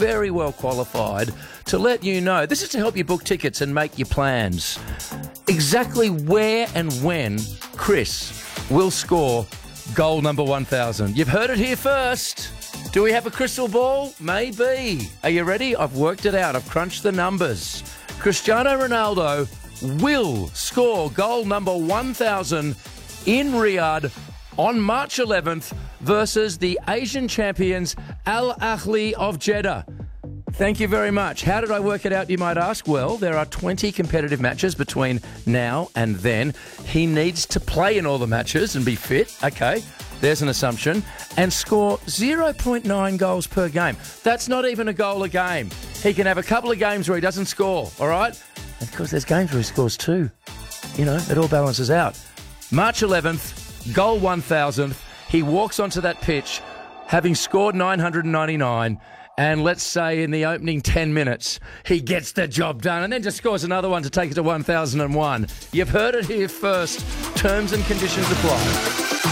very well qualified to let you know. This is to help you book tickets and make your plans. Exactly where and when Chris will score goal number 1,000. You've heard it here first. Do we have a crystal ball? Maybe. Are you ready? I've worked it out. I've crunched the numbers. Cristiano Ronaldo will score goal number 1,000 in Riyadh on March 11th versus the Asian champions Al Ahly of Jeddah. Thank you very much. How did I work it out, you might ask? Well, there are 20 competitive matches between now and then. He needs to play in all the matches and be fit. Okay, there's an assumption. And score 0.9 goals per game. That's not even a goal a game. He can have a couple of games where he doesn't score, all right? And of course, there's games where he scores too. You know, it all balances out. March 11th, goal 1,000th. He walks onto that pitch having scored 999. And let's say in the opening 10 minutes, he gets the job done and then just scores another one to take it to 1,001. You've heard it here first. Terms and conditions apply.